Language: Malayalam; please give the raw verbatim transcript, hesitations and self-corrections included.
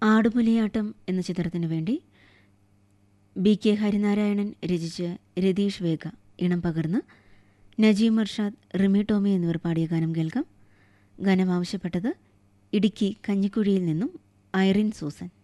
ആടുപുലിയാട്ടം എന്ന ചിത്രത്തിനു വേണ്ടി ബി കെ ഹരിനാരായണൻ രചിച്ച് രതീഷ് വേഗ ഇണം പകർന്ന് നജീം അർഷാദ്, റിമി ടോമി എന്നിവർ പാടിയ ഗാനം കേൾക്കാം. ഗാനം ആവശ്യപ്പെട്ടത് ഇടുക്കി കഞ്ഞിക്കുഴിയിൽ നിന്നും ഐറിൻ സൂസൻ.